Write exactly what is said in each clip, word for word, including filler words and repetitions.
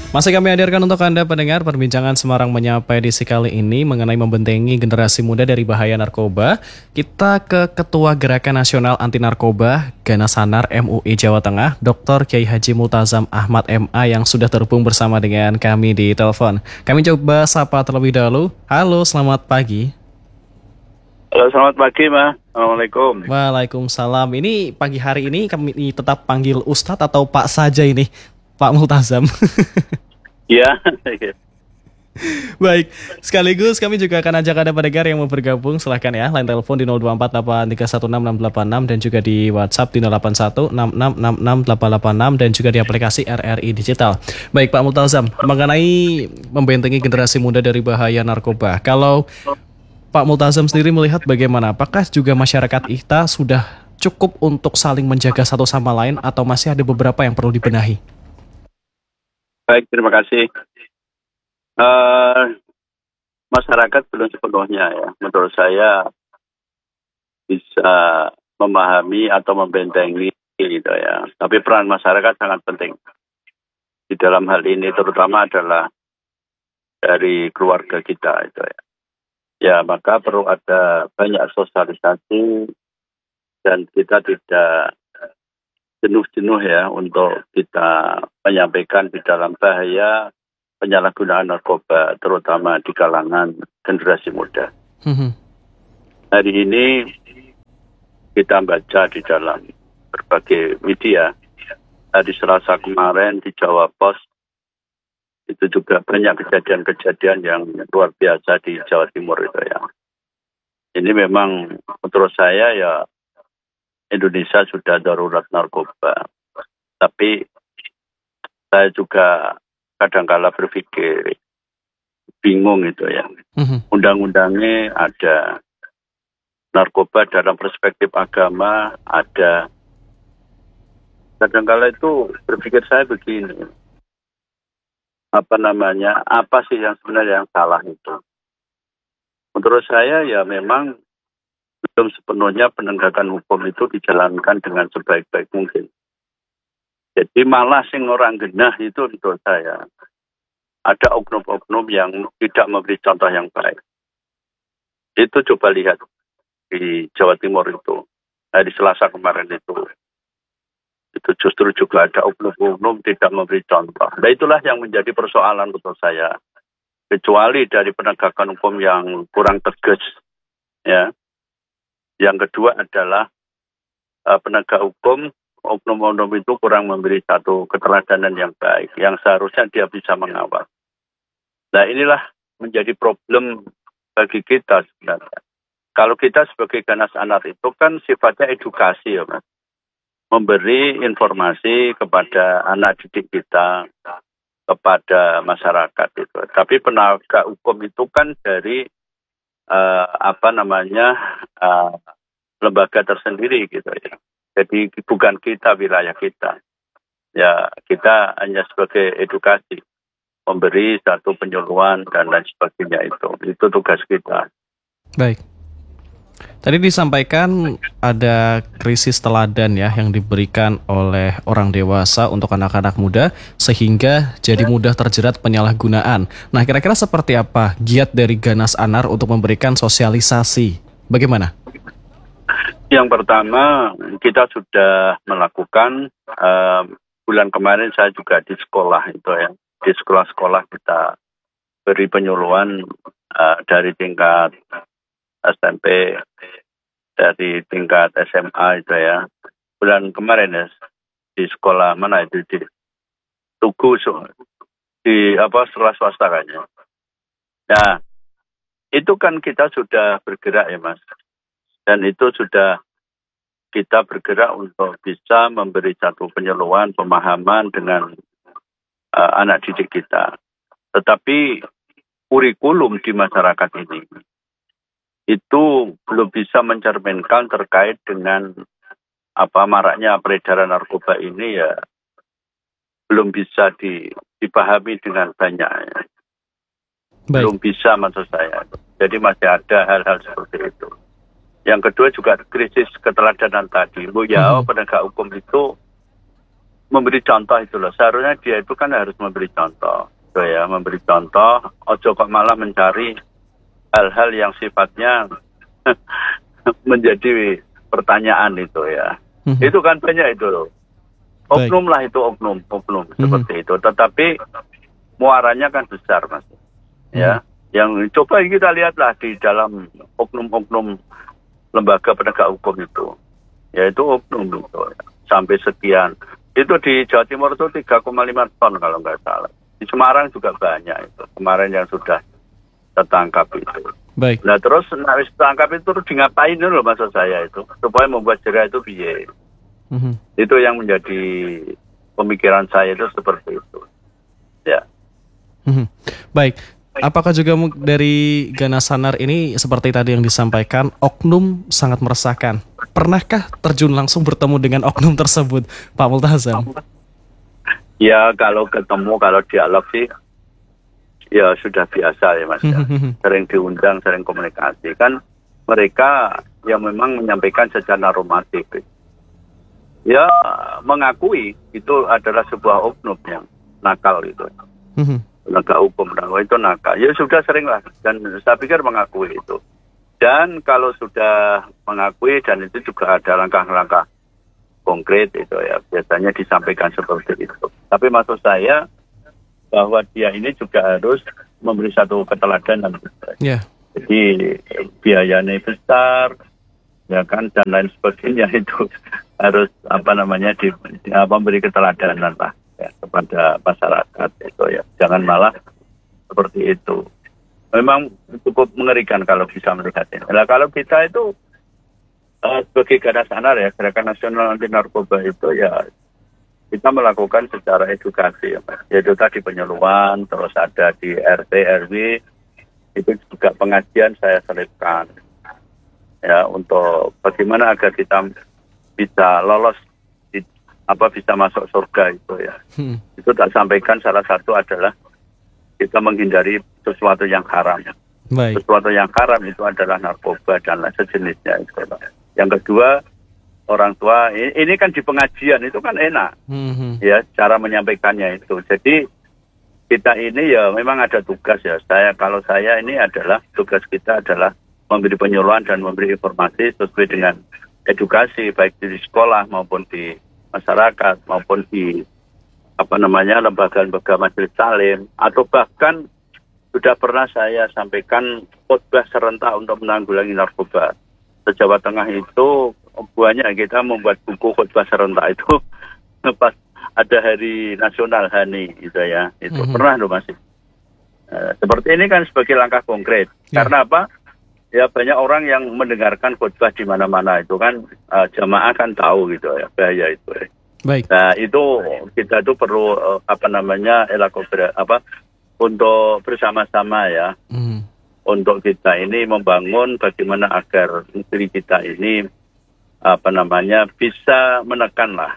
Masih kami hadirkan untuk Anda pendengar perbincangan Semarang Menyapa edisi kali ini mengenai membentengi generasi muda dari bahaya narkoba. Kita ke Ketua Gerakan Nasional Anti Narkoba Ganasanar M U I Jawa Tengah, Doktor Kiai Haji Multazam Ahmad M A yang sudah terhubung bersama dengan kami di telepon. Kami coba sapa terlebih dahulu. Halo, selamat pagi. Halo, selamat pagi, Mas. Assalamualaikum. Waalaikumsalam. Ini pagi hari ini kami tetap panggil Ustadz atau Pak saja ini, Pak Multazam. Ya. Baik, sekaligus kami juga akan ajak Anda pendengar yang mau bergabung, silahkan ya, line telepon di nol dua empat delapan tiga satu enam enam delapan enam dan juga di WhatsApp di nol delapan satu enam enam enam enam delapan delapan enam dan juga di aplikasi R R I Digital. Baik Pak Multazam, mengenai membentengi generasi muda dari bahaya narkoba, kalau Pak Multazam sendiri melihat bagaimana, apakah juga masyarakat kita sudah cukup untuk saling menjaga satu sama lain atau masih ada beberapa yang perlu dibenahi? Baik, terima kasih. Uh, masyarakat belum sepenuhnya ya, menurut saya bisa memahami atau membentengi gitu ya. Tapi peran masyarakat sangat penting di dalam hal ini, terutama adalah dari keluarga kita itu ya. Ya, maka perlu ada banyak sosialisasi dan kita tidak jenuh-jenuh ya untuk kita menyampaikan di dalam bahaya penyalahgunaan narkoba, terutama di kalangan generasi muda. Mm-hmm. Hari ini kita baca di dalam berbagai media, hari Selasa kemarin di Jawa Pos, itu juga banyak kejadian-kejadian yang luar biasa di Jawa Timur itu ya. Ini memang menurut saya ya Indonesia sudah darurat narkoba. Tapi saya juga kadang-kala berpikir bingung itu ya. Mm-hmm. Undang-undangnya ada, narkoba dalam perspektif agama ada. Kadang-kala itu berpikir saya begini, apa namanya, apa sih yang sebenarnya yang salah itu? Menurut saya ya memang belum sepenuhnya penegakan hukum itu dijalankan dengan sebaik-baik mungkin. Jadi malah sing orang genah itu menurut saya ada oknum-oknum yang tidak memberi contoh yang baik. Itu coba lihat di Jawa Timur itu, hari Selasa kemarin itu. Itu justru juga ada oknum-oknum tidak memberi contoh. Nah itulah yang menjadi persoalan menurut saya. Kecuali dari penegakan hukum yang kurang tegas, ya. Yang kedua adalah uh, penegak hukum, oknum-oknum itu kurang memberi satu keteladanan yang baik, yang seharusnya dia bisa mengawal. Nah inilah menjadi problem bagi kita sebenarnya. Kalau kita sebagai Ganasanar itu kan sifatnya edukasi ya Mas. Memberi informasi kepada anak didik kita, kepada masyarakat itu. Tapi penegak hukum itu kan dari Uh, apa namanya uh, lembaga tersendiri gitu ya. Jadi bukan kita, wilayah kita. Ya kita hanya sebagai edukasi, memberi satu penyuluhan dan lain sebagainya itu. Itu tugas kita. Baik. Tadi disampaikan ada krisis teladan ya yang diberikan oleh orang dewasa untuk anak-anak muda sehingga jadi mudah terjerat penyalahgunaan. Nah, kira-kira seperti apa giat dari Ganasanar untuk memberikan sosialisasi? Bagaimana? Yang pertama, kita sudah melakukan uh, bulan kemarin saya juga di sekolah itu ya. Di sekolah-sekolah kita beri penyuluhan uh, dari tingkat S M P, dari tingkat S M A itu ya. Bulan kemarin ya, di sekolah mana itu, di Tugu, di apa, sekolah swasta kayaknya. Nah, itu kan kita sudah bergerak ya Mas. Dan itu sudah kita bergerak untuk bisa memberi satu penyuluhan, pemahaman dengan uh, anak didik kita. Tetapi kurikulum di masyarakat ini itu belum bisa mencerminkan terkait dengan apa maraknya peredaran narkoba ini ya belum bisa di, dipahami dengan banyak. Ya. Belum bisa maksud saya. Jadi masih ada hal-hal seperti itu. Yang kedua juga krisis keteladanan tadi. Bu ya, hmm. penegak hukum itu memberi contoh itu loh. Seharusnya dia itu kan harus memberi contoh, so ya, memberi contoh. Ojo kok malah mencari hal-hal yang sifatnya menjadi pertanyaan itu ya. Mm-hmm. Itu kan banyak itu loh. Oknum lah itu oknum, oknum mm-hmm. seperti itu. Tetapi muaranya kan besar mas. Mm-hmm. Ya, yang coba kita lihatlah di dalam oknum-oknum lembaga penegak hukum itu, yaitu oknum itu sampai sekian. Itu di Jawa Timur itu tiga koma lima ton kalau nggak salah. Di Semarang juga banyak itu. Kemarin yang sudah tertangkap itu. Baik. Nah terus nah, tertangkap itu terus di ngapain loh maksud saya itu. Supaya membuat jerah itu biaya. Mm-hmm. Itu yang menjadi pemikiran saya itu seperti itu. Ya. Mm-hmm. Baik. Apakah juga dari Ganasanar ini seperti tadi yang disampaikan, oknum sangat meresahkan. Pernahkah terjun langsung bertemu dengan oknum tersebut, Pak Multazam? Ya kalau ketemu, kalau dialog sih, ya sudah biasa ya mas. Ya. Sering diundang, sering komunikasi. Kan mereka yang memang menyampaikan secara normatif. Ya mengakui itu adalah sebuah oknum yang nakal itu. Penegak hukum dan itu nakal. Ya sudah sering lah. Dan saya pikir mengakui itu. Dan kalau sudah mengakui dan itu juga ada langkah-langkah konkret itu ya. Biasanya disampaikan seperti itu. Tapi maksud saya bahwa dia ini juga harus memberi satu keteladanan. Yeah. Jadi biayanya besar, ya kan, dan lain sebagainya itu harus apa namanya di, di apa, memberi keteladanan lah. Ya, kepada masyarakat itu ya, jangan malah seperti itu. Memang cukup mengerikan kalau bisa melihatnya. Nah kalau kita itu uh, sebagai Ganasanar ya, Gerakan Nasional Anti Narkoba itu ya kita melakukan secara edukasi ya, Mas. Yaitu tadi penyuluhan, terus ada di R T R W itu juga pengajian saya selipkan ya untuk bagaimana agar kita bisa lolos apa bisa masuk surga itu ya. Hmm. Itu tak sampaikan salah satu adalah kita menghindari sesuatu yang haram. Baik. Sesuatu yang haram itu adalah narkoba dan lain sejenisnya itu. Yang kedua, orang tua ini, ini kan di pengajian itu kan enak. Hmm. Ya, cara menyampaikannya itu. Jadi kita ini ya memang ada tugas ya. Saya kalau saya ini adalah tugas kita adalah memberi penyuluhan dan memberi informasi sesuai dengan edukasi baik di sekolah maupun di masyarakat maupun di apa namanya lembaga-lembaga majelis taklim atau bahkan sudah pernah saya sampaikan khotbah serentak untuk menanggulangi narkoba. Di Jawa Tengah itu banyak kita membuat buku khotbah serentak itu pas ada hari nasional H N I gitu ya. Itu mm-hmm. pernah loh masih. Uh, seperti ini kan sebagai langkah konkret. Yeah. Karena apa? Ya banyak orang yang mendengarkan khotbah di mana-mana itu kan uh, jamaah kan tahu gitu ya bahaya itu. Ya. Baik. Nah itu kita tuh perlu uh, apa namanya elaborasi apa untuk bersama-sama ya mm. untuk kita ini membangun bagaimana agar negeri kita ini apa namanya bisa menekan lah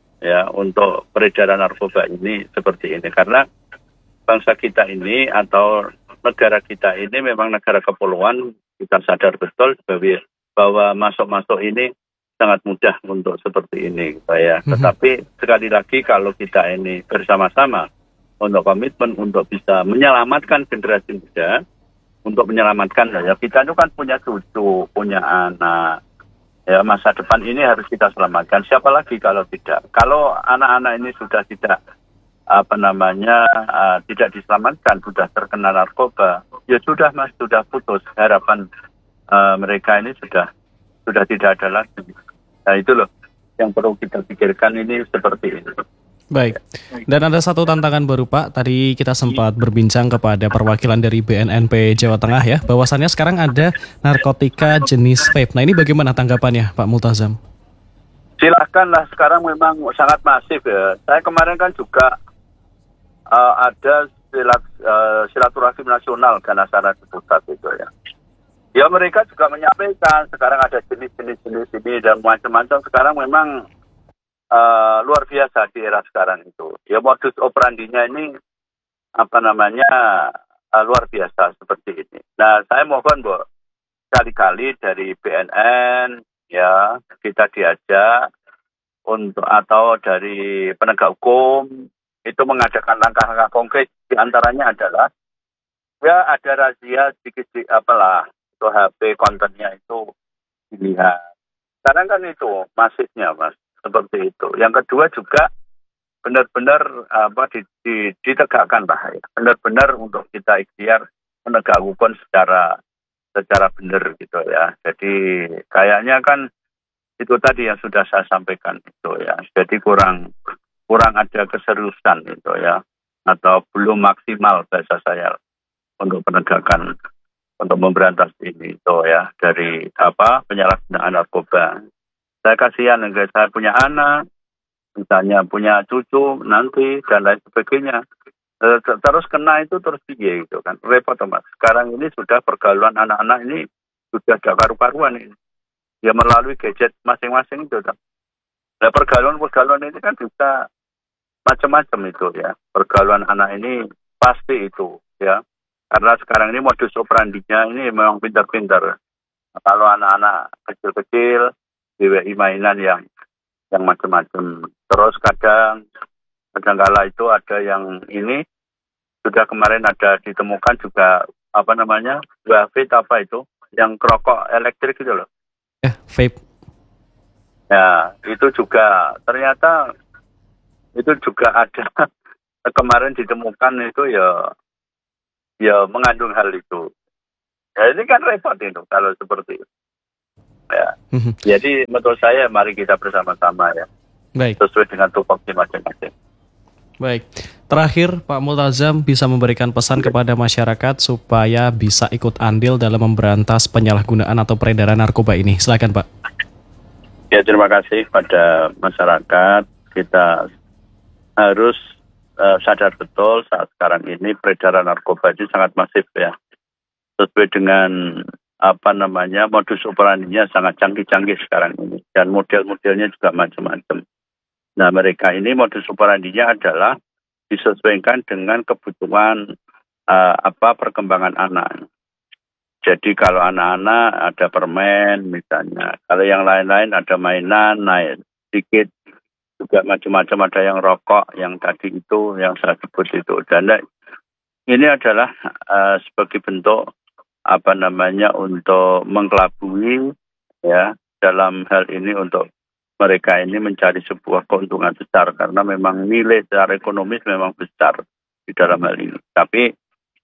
ya untuk peredaran narkoba ini seperti ini karena bangsa kita ini atau negara kita ini memang negara kepulauan. Kita sadar betul bahwa masuk-masuk ini sangat mudah untuk seperti ini, saya. Mm-hmm. Tetapi sekali lagi kalau kita ini bersama-sama untuk komitmen untuk bisa menyelamatkan generasi muda, untuk menyelamatkan ya kita itu kan punya cucu, punya anak, ya masa depan ini harus kita selamatkan. Siapa lagi kalau tidak? Kalau anak-anak ini sudah tidak apa namanya uh, tidak diselamatkan, sudah terkena narkoba, ya sudah mas, sudah putus harapan uh, mereka ini sudah sudah tidak ada lagi. Nah itu loh yang perlu kita pikirkan ini seperti itu. Baik. Dan ada satu tantangan baru Pak. Tadi kita sempat berbincang kepada perwakilan dari B N N P Jawa Tengah ya, bahwasannya sekarang ada narkotika jenis vape. Nah ini bagaimana tanggapannya Pak Multazam? Silakan lah, sekarang memang sangat masif ya. Saya kemarin kan juga Uh, ada silat, uh, silaturahim nasional Ganasanar di pusat itu ya. Ya mereka juga menyampaikan sekarang ada jenis-jenis jenis ini dan macam-macam. Sekarang memang uh, luar biasa di era sekarang itu. Ya modus operandinya ini apa namanya uh, luar biasa seperti ini. Nah saya mohon Bu, kali-kali dari B N N ya kita diajak untuk atau dari penegak hukum itu mengadakan langkah-langkah konkret, diantaranya adalah ya ada razia sedikit apalah itu H P kontennya itu dilihat. Sekarang kan itu masifnya mas seperti itu. Yang kedua juga benar-benar apa di, di, ditegakkan lah ya. Benar-benar untuk kita ikhtiar menegak hukum secara secara benar gitu ya. Jadi kayaknya kan itu tadi yang sudah saya sampaikan itu ya. Jadi kurang kurang ada keseriusan gitu ya, atau belum maksimal bahasa saya untuk penegakan untuk memberantas ini itu ya dari apa penyalahgunaan narkoba. Saya kasihan enggak saya punya anak, misalnya punya cucu nanti dan lain sebagainya. Terus kena itu terus piye gitu kan. Repot mas. Sekarang ini sudah pergaulan anak-anak ini sudah ada karu-karuan ini. Ya melalui gadget masing-masing itu kan. Nah pergaulan-pergaulan ini kan bisa macam-macam itu ya. Pergaulan anak ini pasti itu ya. Karena sekarang ini modus operandinya ini memang pintar-pintar. Nah, kalau anak-anak kecil-kecil, D W I mainan yang yang macam-macam. Terus kadang kadang-kala itu ada yang ini sudah kemarin ada ditemukan juga apa namanya vape apa itu yang kerokok elektrik gitu loh. Ya, vape. Ya, itu juga ternyata itu juga ada kemarin ditemukan itu ya ya mengandung hal itu. Ya ini kan repot itu kalau seperti itu. Ya. Mm-hmm. Jadi menurut saya mari kita bersama-sama ya. Baik. Sesuai dengan tupoksi masing-masing. Baik. Terakhir Pak Multazam bisa memberikan pesan kepada masyarakat supaya bisa ikut andil dalam memberantas penyalahgunaan atau peredaran narkoba ini. Silakan Pak. Ya terima kasih pada masyarakat. Kita harus uh, sadar betul saat sekarang ini peredaran narkoba itu sangat masif ya. Sesuai dengan apa namanya modus operandinya sangat canggih-canggih sekarang ini. Dan model-modelnya juga macam-macam. Nah mereka ini modus operandinya adalah disesuaikan dengan kebutuhan uh, apa perkembangan anak. Jadi kalau anak-anak ada permen misalnya, kalau yang lain-lain ada mainan, naik sedikit juga macam-macam, ada yang rokok, yang tadi itu yang saya sebut itu. Dan ini adalah uh, sebagai bentuk apa namanya untuk mengkelabui ya dalam hal ini untuk mereka ini mencari sebuah keuntungan besar karena memang nilai secara ekonomis memang besar di dalam hal ini. Tapi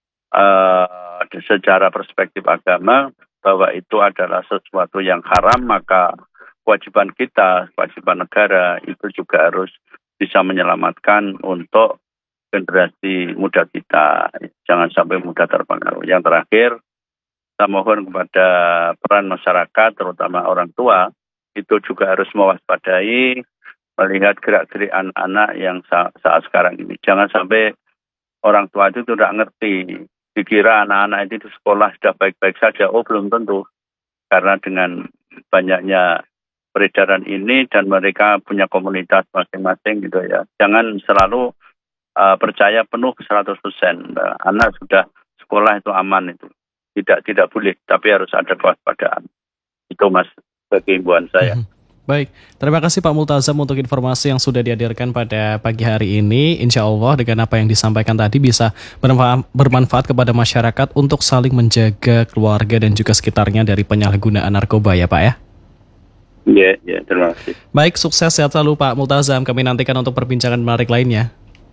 uh, secara perspektif agama bahwa itu adalah sesuatu yang haram, maka kewajiban kita, kewajiban negara itu juga harus bisa menyelamatkan untuk generasi muda kita. Jangan sampai mudah terpengaruh. Yang terakhir, saya mohon kepada peran masyarakat, terutama orang tua, itu juga harus mewaspadai melihat gerak-gerik anak-anak yang saat, saat sekarang ini. Jangan sampai orang tua itu tidak ngerti. Dikira anak-anak itu di sekolah sudah baik-baik saja. Oh belum tentu. Karena dengan banyaknya peredaran ini dan mereka punya komunitas masing-masing gitu ya. Jangan selalu uh, percaya penuh seratus persen. Uh, anak sudah sekolah itu aman itu. Tidak tidak boleh, tapi harus ada kewaspadaan. Itu mas. Bagi himbauan saya. Baik, terima kasih Pak Multazam untuk informasi yang sudah dihadirkan pada pagi hari ini. Insya Allah dengan apa yang disampaikan tadi bisa bermanfaat kepada masyarakat untuk saling menjaga keluarga dan juga sekitarnya dari penyalahgunaan narkoba ya Pak ya. Iya, ya, terima kasih. Baik, sukses sehat selalu Pak Multazam. Kami nantikan untuk perbincangan menarik lainnya.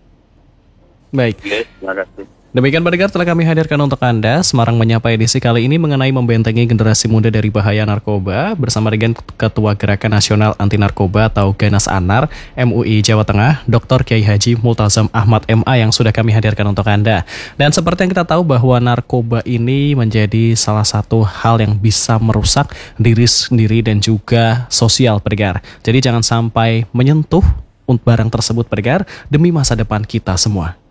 Baik. Ya, terima kasih. Demikian pendengar telah kami hadirkan untuk Anda Semarang Menyapa edisi kali ini mengenai membentengi generasi muda dari bahaya narkoba bersama dengan Ketua Gerakan Nasional Anti Narkoba atau Ganas Anar M U I Jawa Tengah Doktor Kiai Haji Multazam Ahmad M A yang sudah kami hadirkan untuk Anda. Dan seperti yang kita tahu bahwa narkoba ini menjadi salah satu hal yang bisa merusak diri sendiri dan juga sosial pendengar. Jadi jangan sampai menyentuh barang tersebut pendengar demi masa depan kita semua.